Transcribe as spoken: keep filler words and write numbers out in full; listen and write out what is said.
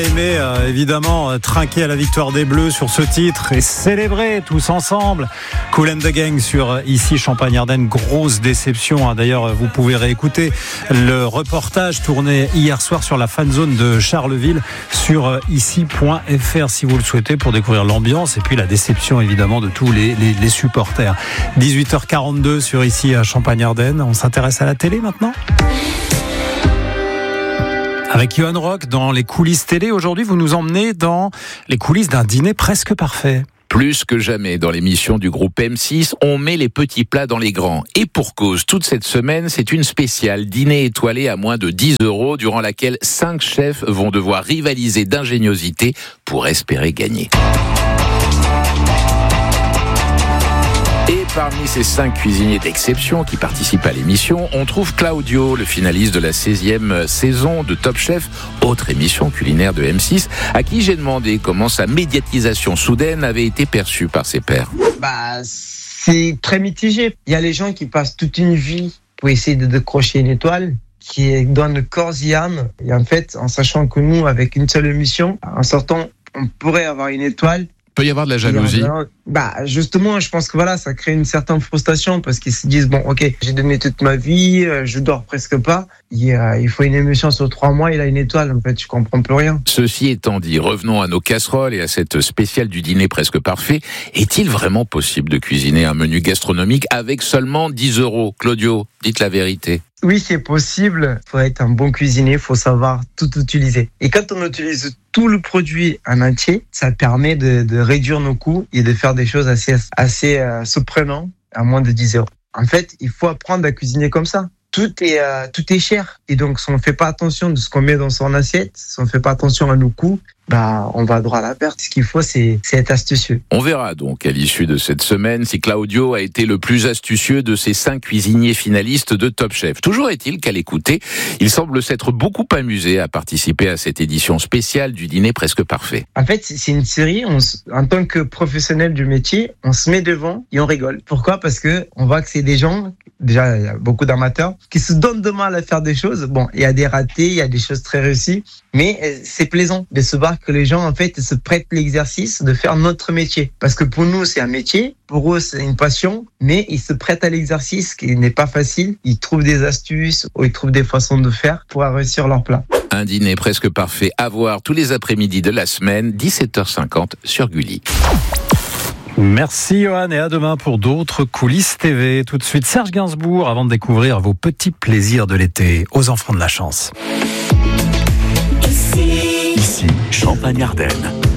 Aimé euh, évidemment euh, trinquer à la victoire des Bleus sur ce titre et célébrer tous ensemble. Kool and the Gang sur euh, Ici Champagne-Ardenne, grosse déception hein. D'ailleurs euh, vous pouvez réécouter le reportage tourné hier soir sur la fan zone de Charleville sur euh, ici point f r si vous le souhaitez pour découvrir l'ambiance et puis la déception évidemment de tous les, les, les supporters. dix-huit heures quarante-deux sur Ici à Champagne-Ardenne. On s'intéresse à la télé maintenant avec Johan Rock dans les coulisses télé. Aujourd'hui, vous nous emmenez dans les coulisses d'un dîner presque parfait. Plus que jamais dans l'émission du groupe M six, on met les petits plats dans les grands. Et pour cause, toute cette semaine, c'est une spéciale dîner étoilé à moins de dix euros, durant laquelle cinq chefs vont devoir rivaliser d'ingéniosité pour espérer gagner. Et parmi ces cinq cuisiniers d'exception qui participent à l'émission, on trouve Claudio, le finaliste de la seizième saison de Top Chef, autre émission culinaire de M six, à qui j'ai demandé comment sa médiatisation soudaine avait été perçue par ses pairs. Bah, c'est très mitigé. Il y a les gens qui passent toute une vie pour essayer de décrocher une étoile, qui donnent corps et âme. Et en fait, en sachant que nous, avec une seule émission, en sortant, on pourrait avoir une étoile. Il peut y avoir de la jalousie. Bah justement, je pense que voilà, ça crée une certaine frustration parce qu'ils se disent bon, ok, j'ai donné toute ma vie, je dors presque pas. Il, euh, il faut une émission sur trois mois, il a une étoile. En fait, je comprends plus rien. Ceci étant dit, revenons à nos casseroles et à cette spéciale du dîner presque parfait. Est-il vraiment possible de cuisiner un menu gastronomique avec seulement dix euros? Claudio, dites la vérité. Oui, c'est possible. Il faut être un bon cuisinier, il faut savoir tout utiliser. Et quand on utilise tout le produit en entier, ça permet de, de réduire nos coûts et de faire des choses assez, assez euh, surprenantes à moins de dix euros. En fait, il faut apprendre à cuisiner comme ça. Tout est, euh, tout est cher. Et donc, si on ne fait pas attention de ce qu'on met dans son assiette, si on ne fait pas attention à nos coûts, bah, on va droit à la perte. Ce qu'il faut, c'est, c'est être astucieux. On verra donc à l'issue de cette semaine si Claudio a été le plus astucieux de ces cinq cuisiniers finalistes de Top Chef. Toujours est-il qu'à l'écouter, il semble s'être beaucoup amusé à participer à cette édition spéciale du dîner presque parfait. En fait, c'est une série, on, en tant que professionnel du métier, on se met devant et on rigole. Pourquoi? Parce que on voit que c'est des gens, déjà, il y a beaucoup d'amateurs, qui se donnent de mal à faire des choses. Bon, il y a des ratés, il y a des choses très réussies, mais c'est plaisant de se voir que les gens, en fait, se prêtent l'exercice de faire notre métier. Parce que pour nous, c'est un métier, pour eux, c'est une passion, mais ils se prêtent à l'exercice qui n'est pas facile. Ils trouvent des astuces ou ils trouvent des façons de faire pour réussir leur plat. Un dîner presque parfait à voir tous les après-midi de la semaine, dix-sept heures cinquante sur Gulli. Merci Johan et à demain pour d'autres coulisses T V. Tout de suite Serge Gainsbourg avant de découvrir vos petits plaisirs de l'été aux enfants de la chance. Ici, Champagne-Ardenne.